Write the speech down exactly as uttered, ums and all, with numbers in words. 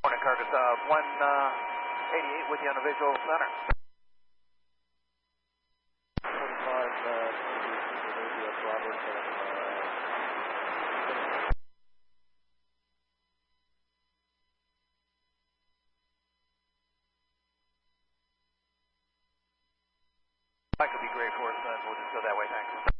Morning, Curtis. Uh, one eighty-eight with you on the visual center. forty-five, uh, maybe a Robert, uh, that could be great for us, uh, we'll just go that way, thanks.